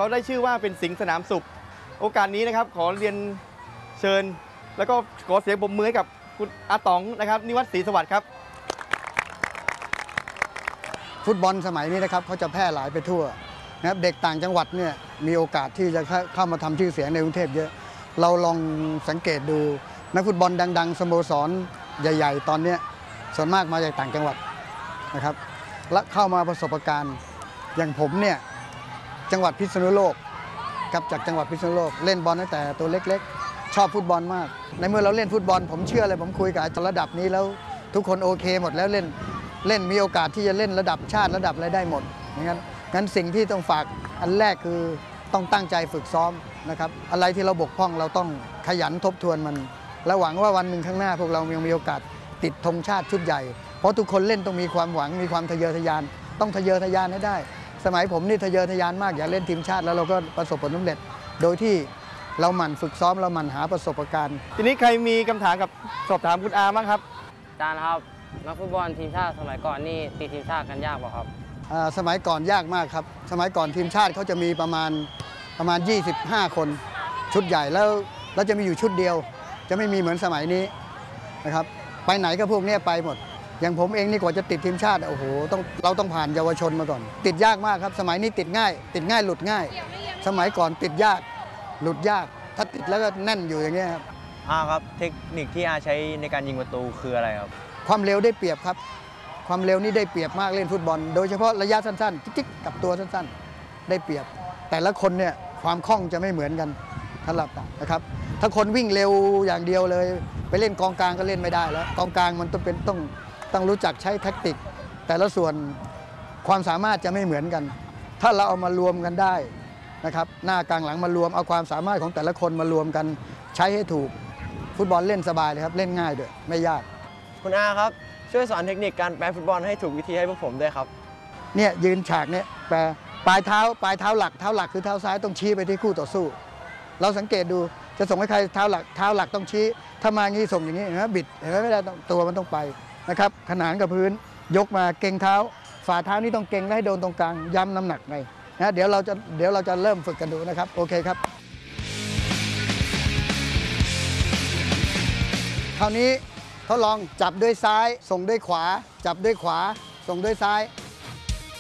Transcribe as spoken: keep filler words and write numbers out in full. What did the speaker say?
เขาได้ชื่อว่าเป็นสิงห์สนามสุขโอกาสนี้นะครับขอเรียนเชิญแล้วก็ขอเสียงปรบมือให้กับคุณอาต๋องนะครับนิวัฒน์ศรีสวัสดิ์ครับฟุตบอลสมัยนี้นะครับเขาจะแพร่หลายไปทั่วนะครับเด็กต่างจังหวัดเนี่ยมีโอกาสที่จะเข้ามาทำชื่อเสียงในกรุงเทพเยอะเราลองสังเกตดูนักฟุตบอลดังๆสโมสรใหญ่ๆตอนนี้ส่วนมากมาจากต่างจังหวัดนะครับและเข้ามาประสบการณ์อย่างผมเนี่ยจังหวัดพิษณุโลกกับจากจังหวัดพิษณุโลกเล่นบอลตั้งแต่ตัวเล็กๆชอบฟุตบอลมากในเมื่อเราเล่นฟุตบอลผมเชื่อเลยผมคุยกับอาจารย์ระดับนี้แล้วทุกคนโอเคหมดแล้วเล่นเล่นมีโอกาสที่จะเล่นระดับชาติระดับอะไรได้หมดงั้นงั้นสิ่งที่ต้องฝากอันแรกคือต้องตั้งใจฝึกซ้อมนะครับอะไรที่เราบกพร่องเราต้องขยันทบทวนมันและหวังว่าวันหนึ่งข้างหน้าพวกเรายังมีโอกาสติดธงชาติชุดใหญ่เพราะทุกคนเล่นต้องมีความหวังมีความทะเยอทะยานต้องทะเยอทะยานให้ได้สมัยผมนี่ทะเยอทะยานมากอยากเล่นทีมชาติแล้วเราก็ประสบผลสำเร็จโดยที่เราหมั่นฝึกซ้อมเราหมั่นหาประสบการณ์ทีนี้ใครมีคำถามกับสอบถามคุณอาบ้างครับอาจารย์ครับนักฟุตบอลทีมชาติสมัยก่อนนี่ติดทีมชาติกันยากป่ะครับสมัยก่อนยากมากครับสมัยก่อนทีมชาติเขาจะมีประมาณประมาณยี่สิบห้าคนชุดใหญ่แล้วแล้วจะมีอยู่ชุดเดียวจะไม่มีเหมือนสมัยนี้นะครับไปไหนก็พวกนี้ไปหมดอย่างผมเองนี่กว่าจะติดทีมชาติโอ้โหต้องเราต้องผ่านเยาวชนมาก่อนติดยากมากครับสมัยนี้ติดง่ายติดง่ายหลุดง่าย สมัยก่อนติดยากหลุดยากถ้าติดแล้วก็แน่นอยู่อย่างเงี้ยครับอาครับเทคนิคที่อาใช้ในการยิงประตูคืออะไรครับความเร็วได้เปรียบครับความเร็วนี่ได้เปรียบมากเล่นฟุตบอลโดยเฉพาะระยะสั้นๆจิ๊กๆกับตัวสั้นๆได้เปรียบแต่ละคนเนี่ยความคล่องจะไม่เหมือนกันสำหรับนะครับถ้าคนวิ่งเร็วอย่างเดียวเลยไปเล่นกองกลางก็เล่นไม่ได้แล้วกองกลางมันต้องเป็นต้องต้องรู้จักใช้แท็กติกแต่ละส่วนความสามารถจะไม่เหมือนกันถ้าเราเอามารวมกันได้นะครับหน้ากลางหลังมารวมเอาความสามารถของแต่ละคนมารวมกันใช้ให้ถูกฟุตบอลเล่นสบายเลยครับเล่นง่ายด้วยไม่ยากคุณอาครับช่วยสอนเทคนิคการแปลฟุตบอลให้ถูกวิธีให้พวกผมด้วยครับเนี่ยยืนฉากเนี่ยแปลปลายเท้าปลายเท้าหลักเท้าหลักคือเท้าซ้ายต้องชี้ไปที่คู่ต่อสู้เราสังเกตดูจะส่งให้ใครเท้าหลักเท้าหลักต้องชี้ถ้ามางี้ส่งอย่างนี้นะบิดเห็นไหมไม่ได้ตัวมันต้องไปนะครับขนานกับพื้นยกมาเก่งเท้าฝ่าเท้านี่ต้องเก่งและให้โดนตรงกลางย้ำน้ำหนักไปนะเดี๋ยวเราจะเดี๋ยวเราจะเริ่มฝึกกันดูนะครับโอเคครับคราวนี้ทดลองจับด้วยซ้ายส่งด้วยขวาจับด้วยขวาส่งด้วยซ้าย